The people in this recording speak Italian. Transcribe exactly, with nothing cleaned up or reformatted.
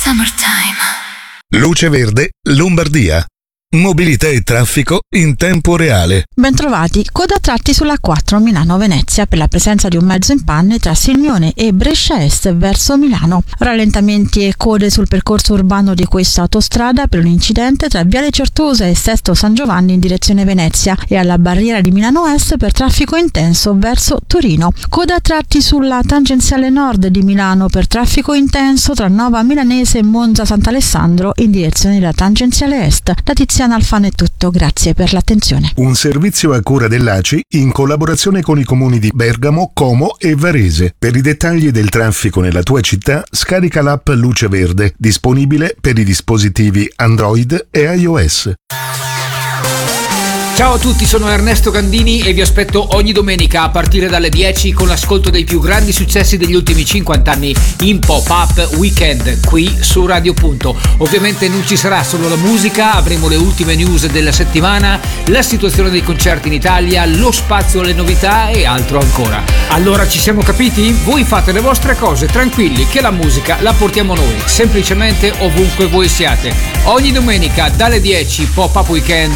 Summertime. Luce Verde, Lombardia. Mobilità e traffico in tempo reale. Bentrovati, coda a tratti sulla quattro Milano-Venezia per la presenza di un mezzo in panne tra Sirmione e Brescia Est verso Milano. Rallentamenti e code sul percorso urbano di questa autostrada per un incidente tra Viale Certosa e Sesto San Giovanni in direzione Venezia e alla barriera di Milano Est per traffico intenso verso Torino. Coda a tratti sulla tangenziale nord di Milano per traffico intenso tra Nova Milanese e Monza Sant'Alessandro in direzione della tangenziale est. Da Tiziana Alfano è tutto, grazie per l'attenzione. Un servizio a cura dell'A C I in collaborazione con i comuni di Bergamo, Como e Varese. Per i dettagli del traffico nella tua città, scarica l'app Luce Verde, disponibile per i dispositivi Android e iOS. Ciao a tutti, sono Ernesto Gandini e vi aspetto ogni domenica a partire dalle dieci con l'ascolto dei più grandi successi degli ultimi cinquanta anni in Pop-Up Weekend qui su Radio Punto. Ovviamente non ci sarà solo la musica, avremo le ultime news della settimana, la situazione dei concerti in Italia, lo spazio alle novità e altro ancora. Allora ci siamo capiti? Voi fate le vostre cose tranquilli che la musica la portiamo noi, semplicemente ovunque voi siate. Ogni domenica dalle dieci Pop-Up Weekend